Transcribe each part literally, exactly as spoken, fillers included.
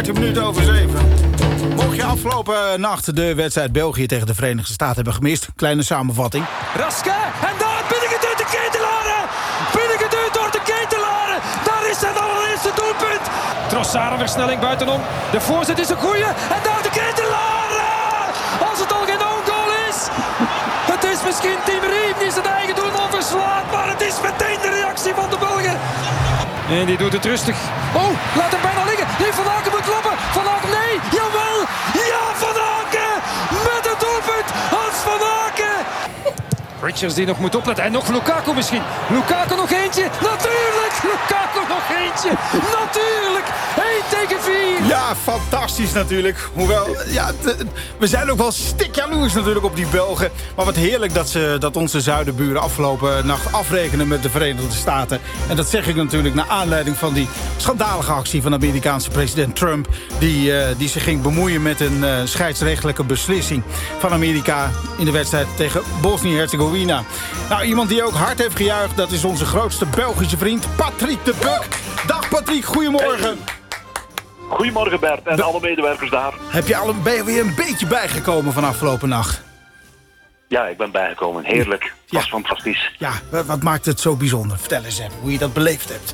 veertien minuten over zeven. Mocht je afgelopen nacht de wedstrijd België tegen de Verenigde Staten hebben gemist, kleine samenvatting. Raske, en daar binnengeduwd de Ketelaren! Binnengeduwd door de Ketelaren! Daar is het allereerste doelpunt! Trossard versnelling buitenom. De voorzet is een goeie, en daar de Ketelaren! Als het al geen own goal is! Het is misschien Tim Riem die zijn eigen doelman verslaat, maar het is meteen de reactie van de Belgen. En die doet het rustig. Oh, laat hem bijna liggen. Nee, Van Aken moet kloppen. Van Aken, nee, jawel. Ja, Van Aken. Met het doelpunt. Hans Van Aken. Richards die nog moet opletten. En nog Lukaku misschien. Lukaku nog eentje. Natuurlijk. Lukaku nog eentje. Natuurlijk. één tegen vier. Ja, fantastisch natuurlijk. Hoewel, ja, t- we zijn ook wel stik jaloers natuurlijk op die Belgen. Maar wat heerlijk dat, ze, dat onze zuidenburen afgelopen nacht afrekenen met de Verenigde Staten. En dat zeg ik natuurlijk naar aanleiding van die schandalige actie van de Amerikaanse president Trump. Die, uh, die zich ging bemoeien met een uh, scheidsrechtelijke beslissing van Amerika in de wedstrijd tegen Bosnië-Herzegovina. Nou, iemand die ook hard heeft gejuicht, dat is onze grootste Belgische vriend Patrick de Buk. Dag Patrick, goedemorgen. Goedemorgen Bert en De... alle medewerkers daar. Heb je al een, ben je weer een beetje bijgekomen van afgelopen nacht? Ja, ik ben bijgekomen. Heerlijk. Het Ja. was fantastisch. Ja, wat, wat maakt het zo bijzonder? Vertel eens even hoe je dat beleefd hebt.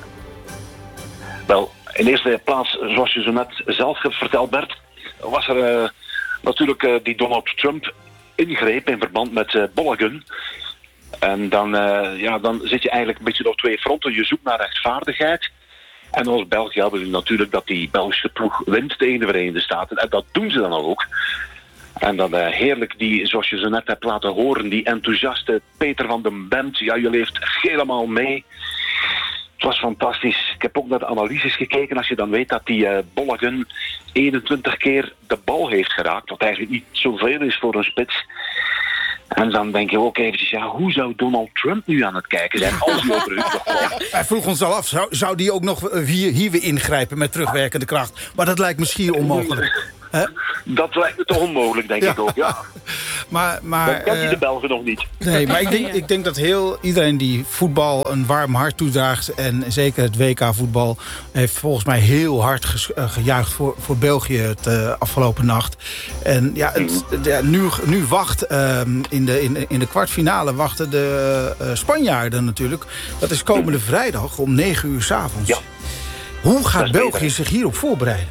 Wel, in eerste plaats, zoals je zo net zelf hebt verteld Bert, was er uh, natuurlijk uh, die Donald Trump ingreep in verband met uh, Bolligen. En dan, uh, ja, dan zit je eigenlijk een beetje op twee fronten. Je zoekt naar rechtvaardigheid. En als België hebben we natuurlijk dat die Belgische ploeg wint tegen de Verenigde Staten. En dat doen ze dan ook. En dan uh, heerlijk, die, zoals je zo net hebt laten horen, die enthousiaste Peter van den Bent. Ja, je leeft helemaal mee. Het was fantastisch. Ik heb ook naar de analyses gekeken. Als je dan weet dat die uh, Bolligen eenentwintig keer de bal heeft geraakt. Wat eigenlijk niet zoveel is voor een spits. En dan denk je ook eventjes, ja, hoe zou Donald Trump nu aan het kijken zijn als hij over nog kwam? Wij vroegen ons al af, zou, zou die ook nog hier, hier weer ingrijpen met terugwerkende kracht? Maar dat lijkt misschien onmogelijk. Hè? Dat lijkt me toch onmogelijk, denk Ja. ik ook, ja. Maar, maar, Dat kent hij uh, de Belgen nog niet. nee, maar ik denk, ik denk dat heel iedereen die voetbal een warm hart toedraagt, en zeker het W K-voetbal, heeft volgens mij heel hard ges, uh, gejuicht voor, voor België het uh, afgelopen nacht. En ja, het, ja nu, nu wacht uh, in, de, in, in de kwartfinale wachten de uh, Spanjaarden natuurlijk. Dat is komende vrijdag om negen uur 's avonds. Ja. Hoe gaat België beter. zich hierop voorbereiden?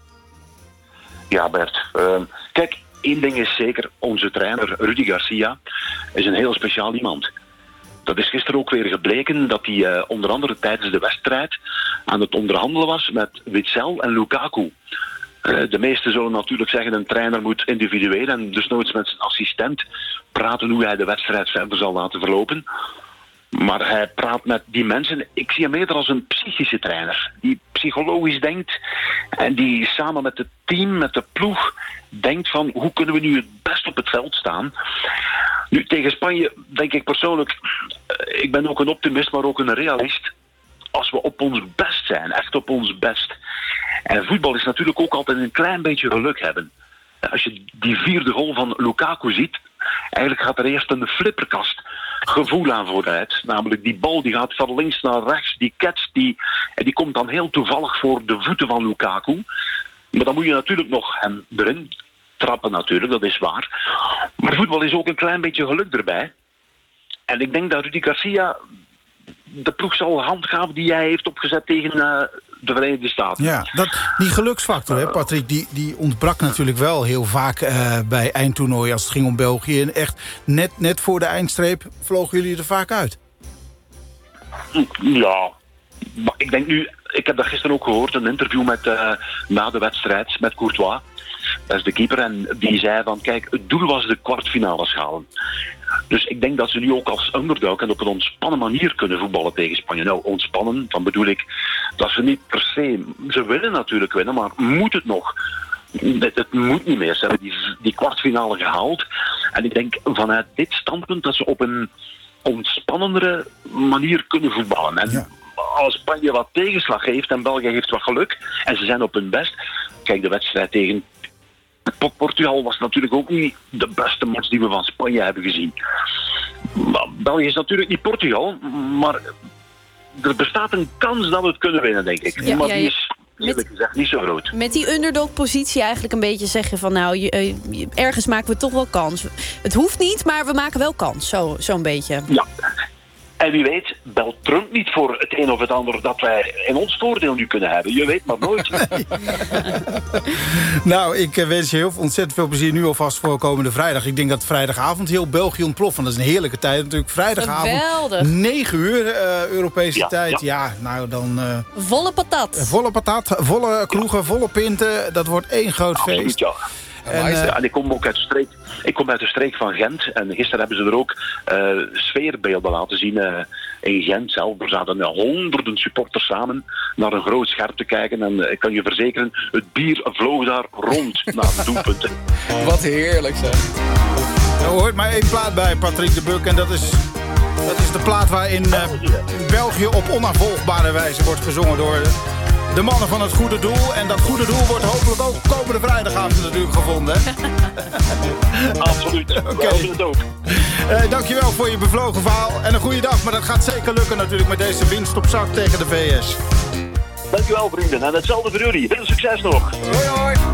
Ja, Bert. Uh, kijk, één ding is zeker. Onze trainer, Rudy Garcia, is een heel speciaal iemand. Dat is gisteren ook weer gebleken dat hij uh, onder andere tijdens de wedstrijd aan het onderhandelen was met Witsel en Lukaku. Uh, de meesten zullen natuurlijk zeggen, een trainer moet individueel en dus nooit met zijn assistent praten hoe hij de wedstrijd verder zal laten verlopen. Maar hij praat met die mensen. Ik zie hem eerder als een psychische trainer. Die psychologisch denkt. En die samen met het team, met de ploeg, denkt van hoe kunnen we nu het best op het veld staan. Nu, tegen Spanje denk ik persoonlijk, ik ben ook een optimist, maar ook een realist. Als we op ons best zijn, echt op ons best. En voetbal is natuurlijk ook altijd een klein beetje geluk hebben. Als je die vierde goal van Lukaku ziet, eigenlijk gaat er eerst een flipperkast gevoel aan vooruit. Namelijk die bal die gaat van links naar rechts, die catch, die, en die komt dan heel toevallig voor de voeten van Lukaku. Maar dan moet je natuurlijk nog hem erin trappen natuurlijk, dat is waar. Maar voetbal is ook een klein beetje geluk erbij. En ik denk dat Rudy Garcia de ploeg zal handhaven die hij heeft opgezet tegen uh, de Verenigde Staten. Ja, dat, die geluksfactor, hè, Patrick, die, die ontbrak natuurlijk wel heel vaak uh, bij eindtoernooien als het ging om België. En echt net, net voor de eindstreep vlogen jullie er vaak uit. Ja, maar ik denk nu, ik heb dat gisteren ook gehoord, een interview met uh, na de wedstrijd met Courtois. Dat is de keeper en die zei van, kijk, het doel was de kwartfinale halen. Dus ik denk dat ze nu ook als underdog en op een ontspannen manier kunnen voetballen tegen Spanje. Nou, ontspannen, dan bedoel ik dat ze niet per se... Ze willen natuurlijk winnen, maar moet het nog? Het, het moet niet meer. Ze hebben die, die kwartfinale gehaald. En ik denk vanuit dit standpunt dat ze op een ontspannendere manier kunnen voetballen. En ja. Als Spanje wat tegenslag heeft en België heeft wat geluk en ze zijn op hun best. Kijk, de wedstrijd tegen Portugal was natuurlijk ook niet de beste match die we van Spanje hebben gezien. Maar België is natuurlijk niet Portugal, maar er bestaat een kans dat we het kunnen winnen, denk ik. Ja, maar ja, die ja. is eerlijk gezegd niet zo groot. Met die underdog-positie eigenlijk een beetje zeggen van... nou, je, uh, je, ergens maken we toch wel kans. Het hoeft niet, maar we maken wel kans. Zo, zo'n beetje. Ja. En wie weet, belt Trump niet voor het een of het ander... dat wij in ons voordeel nu kunnen hebben. Je weet maar nooit. Nou, ik wens je heel ontzettend veel plezier nu alvast voor komende vrijdag. Ik denk dat vrijdagavond heel België ontploft. Want dat is een heerlijke tijd natuurlijk. Vrijdagavond, geweldig. negen uur uh, Europese ja, tijd. Ja. ja, nou dan... Uh, volle patat. Volle patat, volle kroegen, volle pinten. Dat wordt één groot Absoluut, feest. Ja. En, uh, ja, en ik kom ook uit de streek. Ik kom uit de streek van Gent. En gisteren hebben ze er ook uh, sfeerbeelden laten zien. Uh, in Gent zelf. Er zaten uh, honderden supporters samen naar een groot scherm te kijken. En uh, ik kan je verzekeren, het bier vloog daar rond naar de doelpunten. Wat heerlijk zeg. Er hoort maar één plaat bij, Patrick de Buk. En dat is, dat is de plaat waarin uh, België op onafvolgbare wijze wordt gezongen door... de mannen van het goede doel. En dat goede doel wordt hopelijk ook komende vrijdagavond natuurlijk gevonden. Absoluut. Oké. Okay. Uh, dankjewel voor je bevlogen verhaal. En een goede dag. Maar dat gaat zeker lukken natuurlijk met deze winst op zak tegen de V S. Dankjewel vrienden. En hetzelfde voor jullie. Veel succes nog. Hoi hoi.